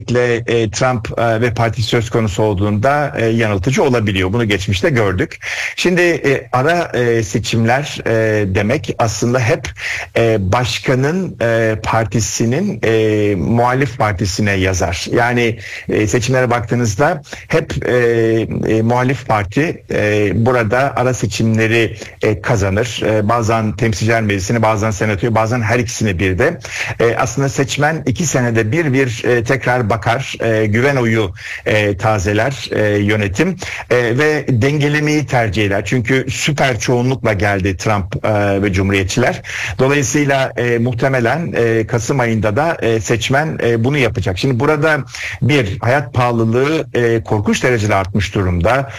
özellikle Trump ve parti söz konusu olduğunda yanıltıcı olabiliyor. Bunu geçmişte gördük. Şimdi ara seçimler demek aslında hep başkanın partisinin muhalif partisine yazar. Yani seçimlere baktığınızda hep muhalif parti burada ara seçimleri kazanır. Bazen temsilciler meclisini, bazen senatoyu, bazen her ikisini bir de. Aslında seçmen 2 senede bir tekrar bakar, güven oyu tazeler yönetim ve dengelemeyi tercih eder. Çünkü süper çoğunlukla geldi Trump ve Cumhuriyetçiler. Dolayısıyla muhtemelen Kasım ayında da seçmen bunu yapacak. Şimdi burada bir hayat pahalılığı korkunç derecede artmış durumda.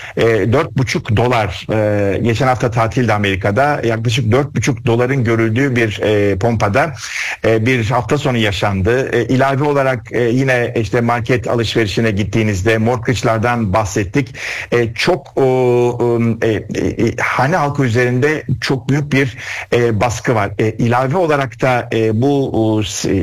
$4,5 geçen hafta tatilde Amerika'da yaklaşık $4,5 görüldüğü bir pompada bir hafta sonu yaşandı. İlave olarak yine işte market alışverişine gittiğinizde mortgage'lardan bahsettik. Çok hane halkı üzerinde çok büyük bir baskı var. İlave olarak da bu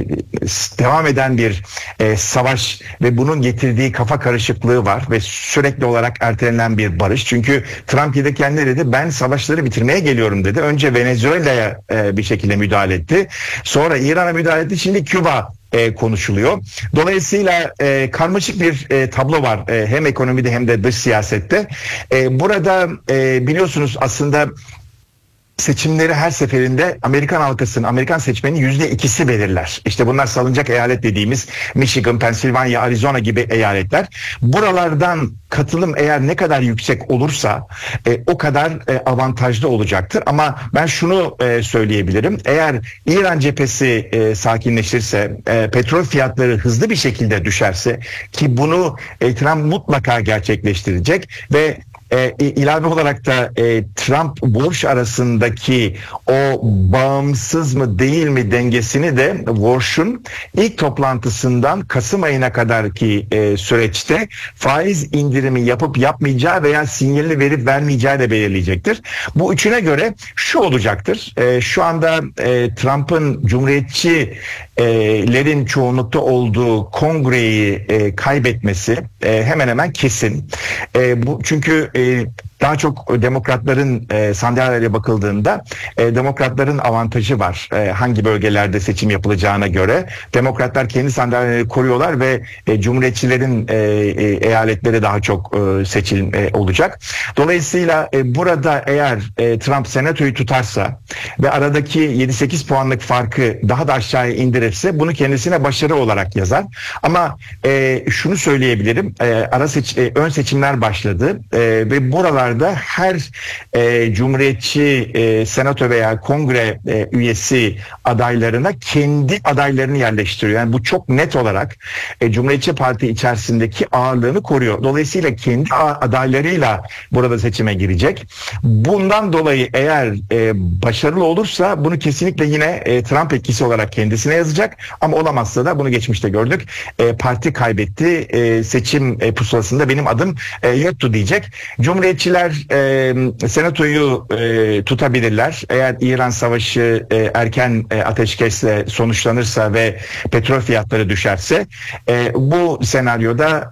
devam eden bir savaş ve bunun getirdiği kafa karışıklığı var ve sürekli olarak ertelenen bir barış. Çünkü Trump giderken ne dedi? Ben savaşları bitirmeye geliyorum dedi. Önce Venezuela'ya bir şekilde müdahale etti. Sonra İran'a müdahale etti. Şimdi Küba konuşuluyor. Dolayısıyla karmaşık bir tablo var hem ekonomide hem de dış siyasette. Burada biliyorsunuz aslında seçimleri her seferinde Amerikan halkasının, Amerikan seçmenin %2'si belirler. İşte bunlar salınacak eyalet dediğimiz Michigan, Pennsylvania, Arizona gibi eyaletler. Buralardan katılım eğer ne kadar yüksek olursa o kadar avantajlı olacaktır. Ama ben şunu söyleyebilirim. Eğer İran cephesi sakinleşirse, petrol fiyatları hızlı bir şekilde düşerse ki bunu Trump mutlaka gerçekleştirecek ve ilave olarak da Trump-Bush arasındaki o bağımsız mı değil mi dengesini de Bush'un ilk toplantısından Kasım ayına kadarki süreçte faiz indirimi yapıp yapmayacağı veya sinyalini verip vermeyeceği de belirleyecektir. Bu üçüne göre şu olacaktır. Şu anda Trump'ın Cumhuriyetçilerin çoğunlukta olduğu kongreyi kaybetmesi hemen hemen kesin. Bu çünkü daha çok demokratların sandalyelerine bakıldığında demokratların avantajı var. Hangi bölgelerde seçim yapılacağına göre. Demokratlar kendi sandalyeleri koruyorlar ve Cumhuriyetçilerin eyaletleri daha çok seçim olacak. Dolayısıyla burada eğer Trump senatoyu tutarsa ve aradaki 7-8 puanlık farkı daha da aşağıya indirirse bunu kendisine başarı olarak yazar. Ama şunu söyleyebilirim. Ön seçimler başladı ve buralarda her Cumhuriyetçi senato veya kongre üyesi adaylarına kendi adaylarını yerleştiriyor. Yani bu çok net olarak Cumhuriyetçi Parti içerisindeki ağırlığını koruyor. Dolayısıyla kendi adaylarıyla burada seçime girecek. Bundan dolayı eğer başarılı olursa bunu kesinlikle yine Trump etkisi olarak kendisine yazacak. Ama olamazsa da bunu geçmişte gördük. Parti kaybetti. Seçim pusulasında benim adım yoktu diyecek. Cumhuriyetçiler senatoyu tutabilirler. Eğer İran savaşı erken ateşkesle sonuçlanırsa ve petrol fiyatları düşerse bu senaryoda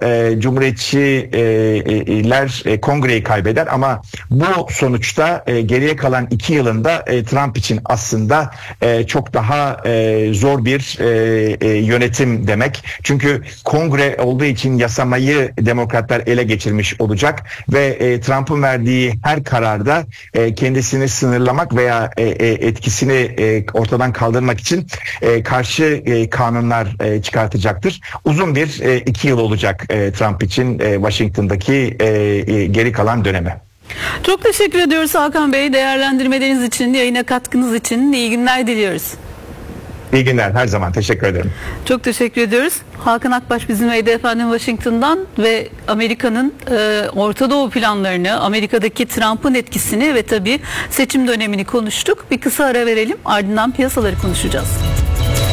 Cumhuriyetçiler kongreyi kaybeder ama bu sonuçta geriye kalan 2 yılında Trump için aslında çok daha zor bir yönetim demek. Çünkü kongre olduğu için yasamayı demokratlar ele geçirmiş olacak ve Trump'ın verdiği her kararda kendisini sınırlamak veya etkisini ortadan kaldırmak için karşı kanunlar çıkartacaktır. Uzun bir 2 yıl olacak Trump için Washington'daki geri kalan dönemi. Çok teşekkür ediyoruz Hakan Bey. Değerlendirmeleriniz için, yayına katkınız için iyi günler diliyoruz. İyi günler, her zaman teşekkür ederim. Çok teşekkür ediyoruz. Hakan Akbaş bizimleydi efendim Washington'dan ve Amerika'nın Orta Doğu planlarını, Amerika'daki Trump'ın etkisini ve tabii seçim dönemini konuştuk. Bir kısa ara verelim, ardından piyasaları konuşacağız.